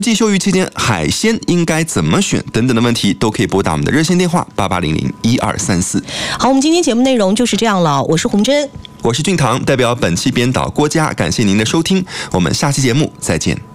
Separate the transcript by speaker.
Speaker 1: 季休渔期间海鲜应该怎么选等等的问题，都可以拨打我们的热线电话88001234。
Speaker 2: 好，我们今天节目内容就是这样了，我是洪真，
Speaker 1: 我是俊堂，代表本期编导郭嘉，感谢您的收听，我们下期节目再见。